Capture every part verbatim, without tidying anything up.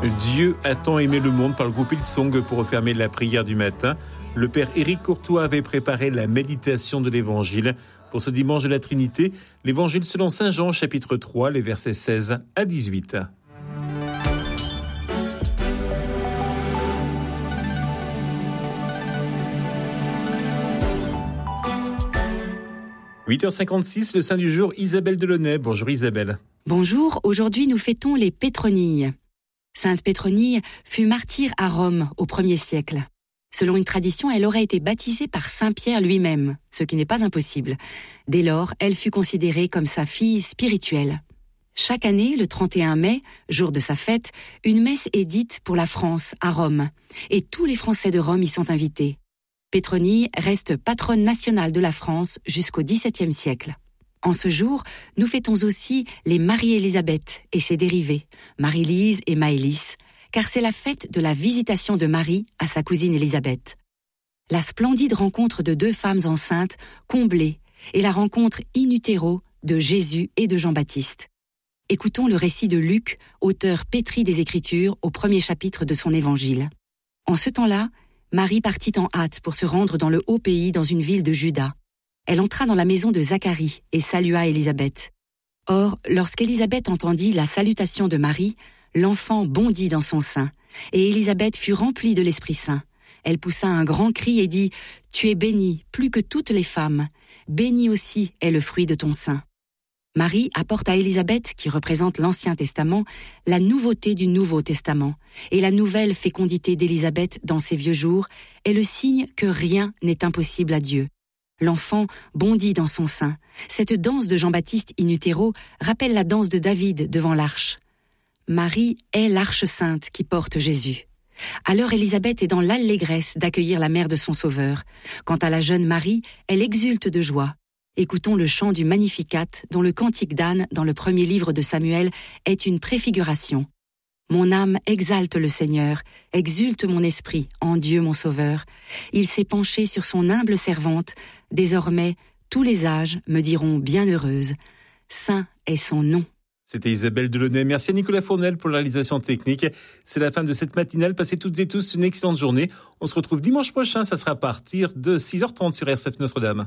Dieu a tant aimé le monde par le groupe Hillsong pour refermer la prière du matin. Le père Éric Courtois avait préparé la méditation de l'Évangile. Pour ce dimanche de la Trinité, l'Évangile selon saint Jean, chapitre trois, les versets seize à dix-huit. huit heures cinquante-six, le saint du jour, Isabelle Delaunay. Bonjour Isabelle. Bonjour, aujourd'hui nous fêtons les Pétronilles. Sainte Pétronille fut martyre à Rome au premier siècle. Selon une tradition, elle aurait été baptisée par saint Pierre lui-même, ce qui n'est pas impossible. Dès lors, elle fut considérée comme sa fille spirituelle. Chaque année, le trente et un mai, jour de sa fête, une messe est dite pour la France, à Rome. Et tous les Français de Rome y sont invités. Pétronille reste patronne nationale de la France jusqu'au dix-septième siècle. En ce jour, nous fêtons aussi les Marie-Élisabeth et ses dérivés, Marie-Lise et Maëlys, car c'est la fête de la visitation de Marie à sa cousine Élisabeth. La splendide rencontre de deux femmes enceintes comblée et la rencontre in utero de Jésus et de Jean-Baptiste. Écoutons le récit de Luc, auteur pétri des Écritures, au premier chapitre de son évangile. En ce temps-là, Marie partit en hâte pour se rendre dans le haut pays dans une ville de Juda. Elle entra dans la maison de Zacharie et salua Élisabeth. Or, lorsqu'Élisabeth entendit la salutation de Marie, l'enfant bondit dans son sein, et Élisabeth fut remplie de l'Esprit Saint. Elle poussa un grand cri et dit « Tu es bénie, plus que toutes les femmes. Béni aussi est le fruit de ton sein. » Marie apporte à Élisabeth, qui représente l'Ancien Testament, la nouveauté du Nouveau Testament, et la nouvelle fécondité d'Élisabeth dans ses vieux jours est le signe que rien n'est impossible à Dieu. L'enfant bondit dans son sein. Cette danse de Jean-Baptiste in utero rappelle la danse de David devant l'arche. Marie est l'arche sainte qui porte Jésus. Alors Élisabeth est dans l'allégresse d'accueillir la mère de son Sauveur. Quant à la jeune Marie, elle exulte de joie. Écoutons le chant du Magnificat, dont le cantique d'Anne, dans le premier livre de Samuel, est une préfiguration. Mon âme exalte le Seigneur, exulte mon esprit en Dieu mon Sauveur. Il s'est penché sur son humble servante. Désormais, tous les âges me diront bienheureuse. Saint est son nom. C'était Isabelle Delaunay. Merci à Nicolas Fournel pour la réalisation technique. C'est la fin de cette matinale. Passez toutes et tous une excellente journée. On se retrouve dimanche prochain. Ça sera à partir de six heures trente sur R C F Notre-Dame.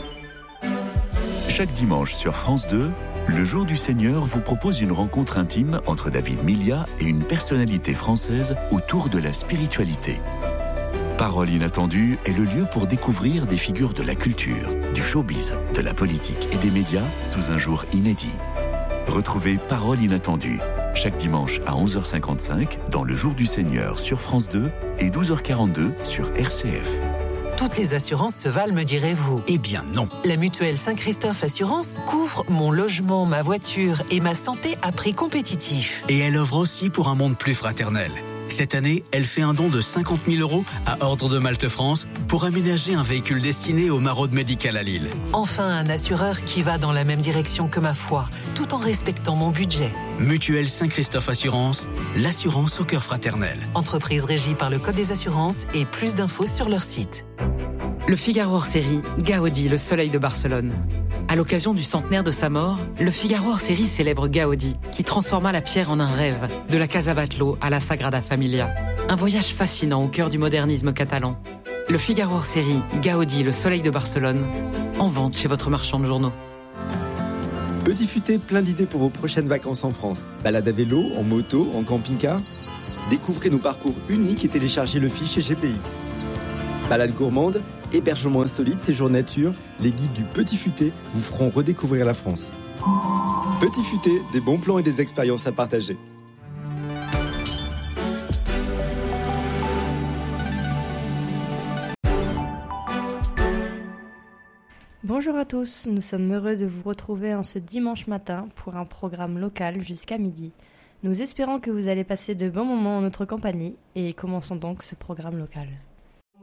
Chaque dimanche sur France deux, le Jour du Seigneur vous propose une rencontre intime entre David Milia et une personnalité française autour de la spiritualité. Parole inattendue est le lieu pour découvrir des figures de la culture, du showbiz, de la politique et des médias sous un jour inédit. Retrouvez Parole inattendue chaque dimanche à onze heures cinquante-cinq dans le Jour du Seigneur sur France deux et douze heures quarante-deux sur R C F. Toutes les assurances se valent, me direz-vous. Eh bien non. La mutuelle Saint-Christophe Assurance couvre mon logement, ma voiture et ma santé à prix compétitif. Et elle œuvre aussi pour un monde plus fraternel. Cette année, elle fait un don de cinquante mille euros à Ordre de Malte France pour aménager un véhicule destiné aux maraudes médicales à Lille. Enfin, un assureur qui va dans la même direction que ma foi, tout en respectant mon budget. Mutuelle Saint-Christophe Assurance, l'assurance au cœur fraternel. Entreprise régie par le Code des assurances et plus d'infos sur leur site. Le Figaro hors série, Gaudi, le soleil de Barcelone. À l'occasion du centenaire de sa mort, le Figaro hors série célèbre Gaudi, qui transforma la pierre en un rêve, de la Casa Batlló à la Sagrada Familia. Un voyage fascinant au cœur du modernisme catalan. Le Figaro hors série, Gaudi, le soleil de Barcelone, en vente chez votre marchand de journaux. Petit Futé, plein d'idées pour vos prochaines vacances en France. Balade à vélo, en moto, en camping-car. Découvrez nos parcours uniques et téléchargez le fichier G P X. Balade gourmande, hébergement insolite, séjour nature, les guides du Petit Futé vous feront redécouvrir la France. Petit Futé, des bons plans et des expériences à partager. Bonjour à tous, nous sommes heureux de vous retrouver en ce dimanche matin pour un programme local jusqu'à midi. Nous espérons que vous allez passer de bons moments en notre compagnie et commençons donc ce programme local.